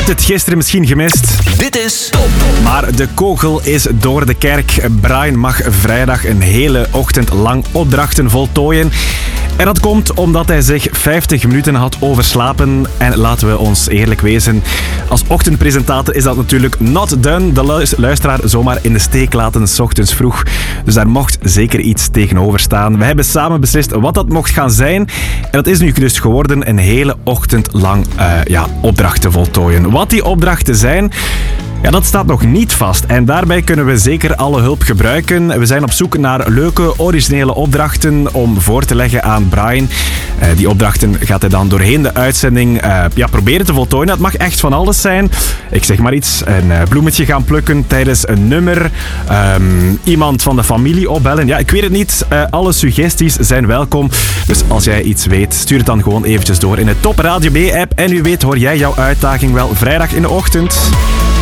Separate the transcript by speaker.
Speaker 1: het gisteren misschien gemist.
Speaker 2: Dit is Top.
Speaker 1: Maar de kogel is door de kerk. Brian mag vrijdag een hele ochtend lang opdrachten voltooien. En dat komt omdat hij zich 50 minuten had overslapen. En laten we ons eerlijk wezen, als ochtendpresentator is dat natuurlijk not done. De luisteraar zomaar in de steek laten 's ochtends vroeg. Dus daar mocht zeker iets tegenover staan. We hebben samen beslist wat dat mocht gaan zijn. En dat is nu dus geworden een hele ochtend lang opdrachten voltooien. Wat die opdrachten zijn... Ja, dat staat nog niet vast en daarbij kunnen we zeker alle hulp gebruiken. We zijn op zoek naar leuke, originele opdrachten om voor te leggen aan Brian. Die opdrachten gaat hij dan doorheen de uitzending proberen te voltooien. Dat mag echt van alles zijn. Ik zeg maar iets, een bloemetje gaan plukken tijdens een nummer. Iemand van de familie opbellen. Ja, ik weet het niet. Alle suggesties zijn welkom. Dus als jij iets weet, stuur het dan gewoon eventjes door in de Top Radio B-app. En wie weet hoor jij jouw uitdaging wel vrijdag in de ochtend.